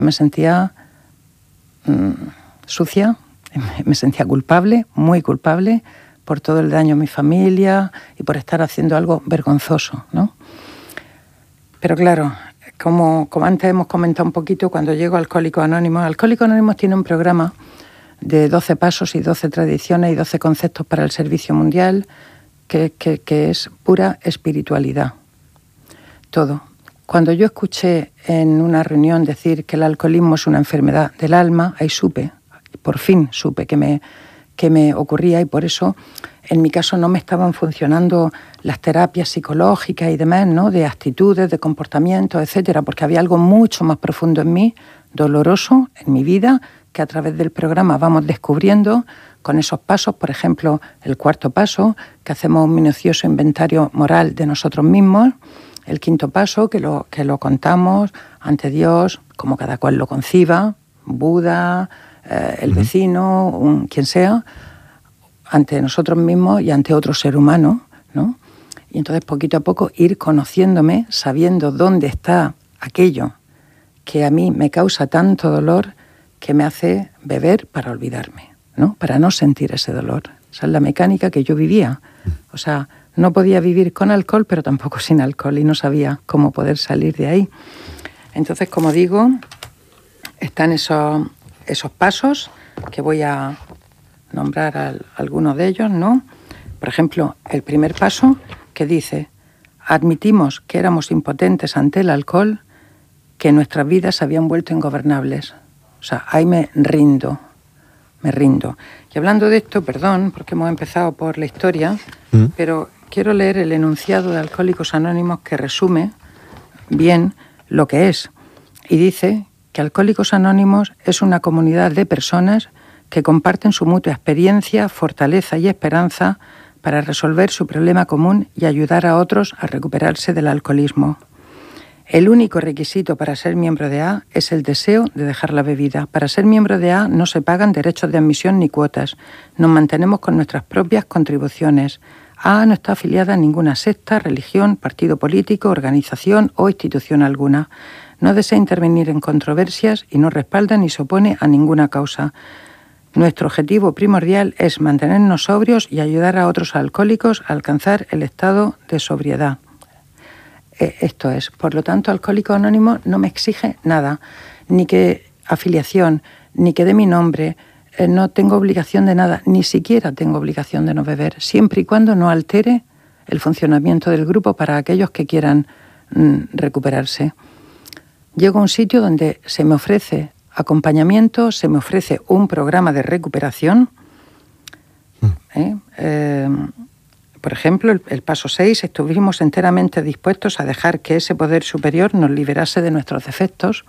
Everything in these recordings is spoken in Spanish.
Me sentía sucia, me sentía culpable, muy culpable, por todo el daño a mi familia y por estar haciendo algo vergonzoso, ¿no? Pero claro, como antes hemos comentado un poquito, cuando llego a Alcohólicos Anónimos tiene un programa de 12 pasos y 12 tradiciones y 12 conceptos para el servicio mundial, que es pura espiritualidad. Todo. Cuando yo escuché en una reunión decir que el alcoholismo es una enfermedad del alma, ahí por fin supe que me ocurría, y por eso en mi caso no me estaban funcionando las terapias psicológicas y demás, ¿no? De actitudes, de comportamientos, etcétera, porque había algo mucho más profundo en mí, doloroso en mi vida, que a través del programa vamos descubriendo con esos pasos. Por ejemplo, el 4º paso, que hacemos un minucioso inventario moral de nosotros mismos. El 5º paso, que lo contamos ante Dios, como cada cual lo conciba, Buda, el vecino, quien sea, ante nosotros mismos y ante otro ser humano, ¿no? Y entonces poquito a poco ir conociéndome, sabiendo dónde está aquello que a mí me causa tanto dolor, que me hace beber para olvidarme, ¿no? Para no sentir ese dolor. Esa es la mecánica que yo vivía. O sea, no podía vivir con alcohol, pero tampoco sin alcohol, y no sabía cómo poder salir de ahí. Entonces, como digo, están esos pasos, que voy a nombrar algunos de ellos, ¿no? Por ejemplo, el primer paso, que dice: admitimos que éramos impotentes ante el alcohol, que nuestras vidas se habían vuelto ingobernables. O sea, ahí me rindo. Y hablando de esto, perdón, porque hemos empezado por la historia, pero quiero leer el enunciado de Alcohólicos Anónimos, que resume bien lo que es. Y dice que Alcohólicos Anónimos es una comunidad de personas que comparten su mutua experiencia, fortaleza y esperanza para resolver su problema común y ayudar a otros a recuperarse del alcoholismo. El único requisito para ser miembro de A es el deseo de dejar la bebida. Para ser miembro de A no se pagan derechos de admisión ni cuotas. Nos mantenemos con nuestras propias contribuciones. A no está afiliada a ninguna secta, religión, partido político, organización o institución alguna. No desea intervenir en controversias y no respalda ni se opone a ninguna causa. Nuestro objetivo primordial es mantenernos sobrios y ayudar a otros alcohólicos a alcanzar el estado de sobriedad. Esto es. Por lo tanto, Alcohólicos Anónimos no me exige nada, ni que afiliación, ni que dé mi nombre, no tengo obligación de nada, ni siquiera tengo obligación de no beber, siempre y cuando no altere el funcionamiento del grupo para aquellos que quieran recuperarse. Llego a un sitio donde se me ofrece acompañamiento, se me ofrece un programa de recuperación. Por ejemplo, el paso 6, estuvimos enteramente dispuestos a dejar que ese poder superior nos liberase de nuestros defectos.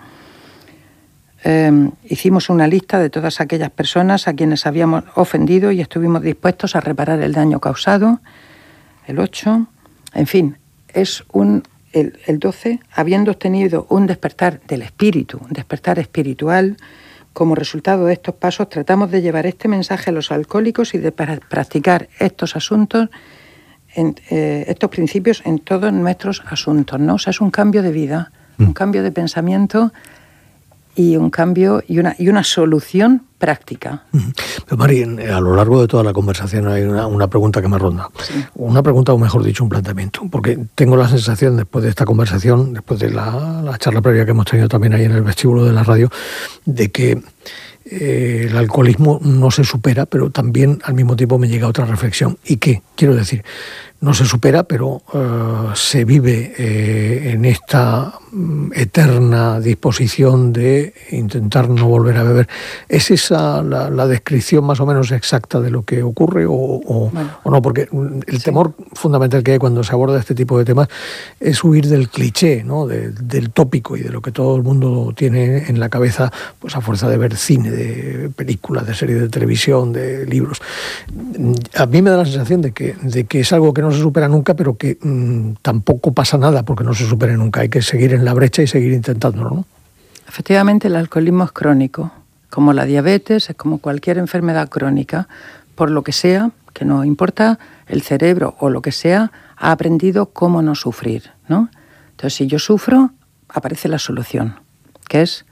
Hicimos una lista de todas aquellas personas a quienes habíamos ofendido y estuvimos dispuestos a reparar el daño causado. El 8, en fin, es el 12, habiendo obtenido un despertar del espíritu, un despertar espiritual. Como resultado de estos pasos, tratamos de llevar este mensaje a los alcohólicos y de practicar estos asuntos, estos principios en todos nuestros asuntos, ¿no? O sea, es un cambio de vida, un cambio de pensamiento y un cambio y una solución práctica. Pero Mari, a lo largo de toda la conversación hay una pregunta que me ronda. Sí. Una pregunta, o mejor dicho, un planteamiento. Porque tengo la sensación, después de esta conversación, después de la charla previa que hemos tenido también ahí en el vestíbulo de la radio, de que el alcoholismo no se supera, pero también al mismo tiempo me llega otra reflexión. ¿Y qué? Quiero decir, no se supera, pero se vive en esta eterna disposición de intentar no volver a beber. ¿Es esa la descripción más o menos exacta de lo que ocurre o no? Porque el temor fundamental que hay cuando se aborda este tipo de temas es huir del cliché, ¿no? Del tópico y de lo que todo el mundo tiene en la cabeza, pues a fuerza de ver cine, de películas, de series de televisión, de libros. A mí me da la sensación de que es algo que no se supera nunca, pero que tampoco pasa nada porque no se supere nunca. Hay que seguir en la brecha y seguir intentándolo, ¿no? Efectivamente, el alcoholismo es crónico, como la diabetes, es como cualquier enfermedad crónica. Por lo que sea, que no importa, el cerebro o lo que sea, ha aprendido cómo no sufrir, ¿no? Entonces, si yo sufro, aparece la solución, que es